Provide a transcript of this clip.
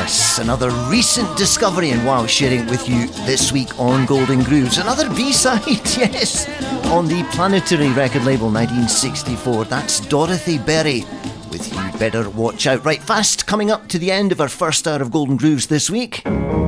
Yes, another recent discovery, and wow, sharing it with you this week on Golden Grooves. Another B-side, yes, on the Planetary record label 1964. That's Dorothy Berry with You Better Watch Out. Right, fast coming up to the end of our first hour of Golden Grooves this week.